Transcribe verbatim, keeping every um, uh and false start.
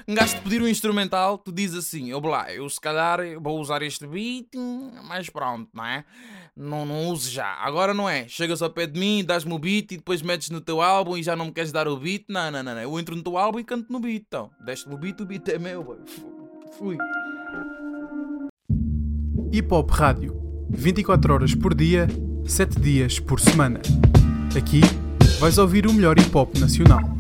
um gajo te pedir um instrumental, tu dizes assim, eu, lá, eu se calhar vou usar este beat, mas pronto, não é? Não, não uso já. Agora não é, chegas ao pé de mim, dás-me o beat e depois metes no teu álbum e já não me queres dar o beat. Não, não, não, não. Eu entro no teu álbum e canto no beat, então. Deste-me o beat, o beat é meu, boy. Fui. Hip Hop Rádio, vinte e quatro horas por dia, sete dias por semana. Aqui vais ouvir o melhor hip hop nacional.